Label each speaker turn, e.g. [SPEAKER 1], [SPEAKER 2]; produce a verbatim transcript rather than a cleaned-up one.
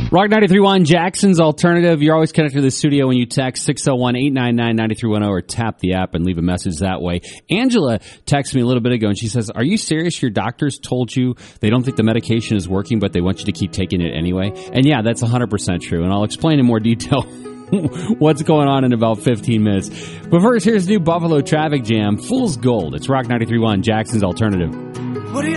[SPEAKER 1] Rock ninety-three point one, Jackson's Alternative. You're always connected to the studio when you text six oh one, eight nine nine, nine three one oh or tap the app and leave a message that way. Angela texted me a little bit ago, and she says, are you serious? Your doctors told you they don't think the medication is working, but they want you to keep taking it anyway? And yeah, that's one hundred percent true, and I'll explain in more detail what's going on in about fifteen minutes. But first, here's new Buffalo Traffic Jam, Fool's Gold. It's Rock ninety-three point one, Jackson's Alternative.